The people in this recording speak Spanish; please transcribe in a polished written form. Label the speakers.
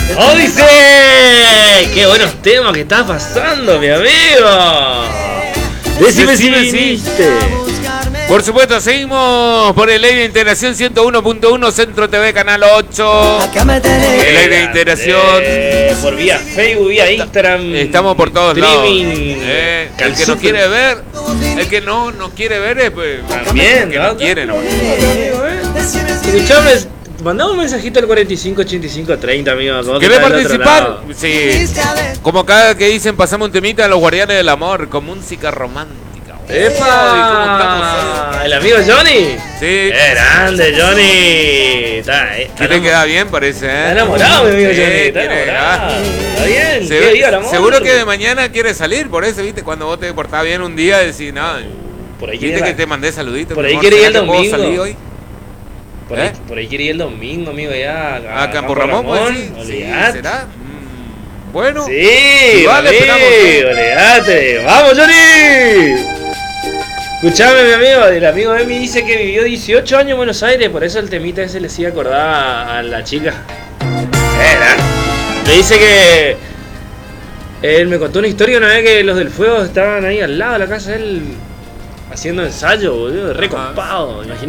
Speaker 1: ¡Ódice! ¡Qué buenos temas que estás pasando, mi amigo! Decime si no existe.
Speaker 2: Por supuesto, seguimos por el aire de integración 101.1 Centro TV Canal 8. El aire de integración.
Speaker 1: Por vía Facebook, vía Instagram.
Speaker 2: Estamos por todos lados. El que no
Speaker 1: super.
Speaker 2: quiere ver, el que no quiere ver es pues
Speaker 1: También,
Speaker 2: que no quiere, ¿no?
Speaker 1: Escuchame, mandame un mensajito al 45 85 30, amigo.
Speaker 2: ¿Querés participar? Sí. Como cada que dicen, pasamos un temita a los guardianes del amor con música romántica.
Speaker 1: ¡Epa! ¿El amigo Johnny?
Speaker 2: Sí.
Speaker 1: ¡Grande, Johnny!
Speaker 2: ¿Qué te queda bien, parece,
Speaker 1: Está enamorado, mi amigo
Speaker 2: Sí,
Speaker 1: Johnny. Está
Speaker 2: tiene-
Speaker 1: enamorado. Está bien.
Speaker 2: Se-
Speaker 1: ¿Qué diga el amor?
Speaker 2: seguro que de mañana quiere salir, por eso, viste, cuando vos te portás bien un día, decís, no,
Speaker 1: Por ahí
Speaker 2: viste
Speaker 1: quiere
Speaker 2: que te mandé saluditos.
Speaker 1: por
Speaker 2: mi
Speaker 1: ahí
Speaker 2: amor,
Speaker 1: quiere ir
Speaker 2: ¿será
Speaker 1: el
Speaker 2: que puedo
Speaker 1: domingo?
Speaker 2: salir hoy?
Speaker 1: Por ahí quiere ir el domingo, amigo, ya.
Speaker 2: ¿A Campo Ramón? Pues, sí,
Speaker 1: Olvidate.
Speaker 2: ¿será? Bueno,
Speaker 1: Sí,
Speaker 2: vale,
Speaker 1: amigo,
Speaker 2: esperamos.
Speaker 1: olvidate. ¡Vamos, Johnny! Escuchame, mi amigo, el amigo Emi dice que vivió 18 años en Buenos Aires, por eso el temita ese le hacía acordar a la chica. Le dice que él me contó una historia una vez que los del fuego estaban ahí al lado de la casa de él haciendo ensayo, boludo, re
Speaker 2: Ajá.
Speaker 1: copado.